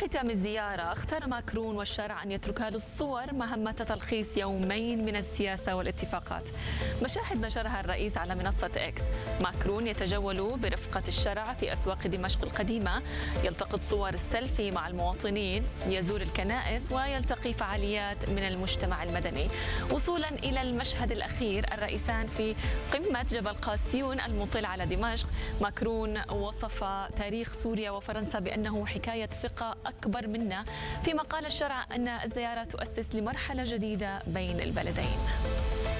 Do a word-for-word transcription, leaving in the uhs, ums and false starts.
ختام الزيارة اختار ماكرون والشارع أن يتركها للصور مهمة تلخيص يومين من السياسة والاتفاقات. مشاهد نشرها الرئيس على منصة إكس. ماكرون يتجول برفقة الشارع في أسواق دمشق القديمة، يلتقط صور السيلفي مع المواطنين، يزور الكنائس ويلتقي فعاليات من المجتمع المدني. وصولا إلى المشهد الأخير، الرئيسان في قمة جبل قاسيون المطل على دمشق. ماكرون وصف تاريخ سوريا وفرنسا بأنه حكاية ثقة أكبر منا، فيما قال الشرع أن الزيارة تؤسس لمرحلة جديدة بين البلدين.